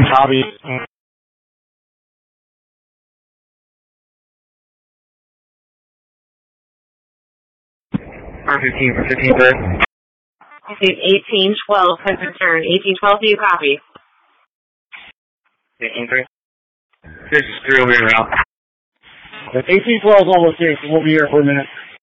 Copy. 15 for 15 third. 1812, has returned. 1812, do you copy? 15 3. This is 3 over en route. 1812 is almost here, so we'll be here for a minute.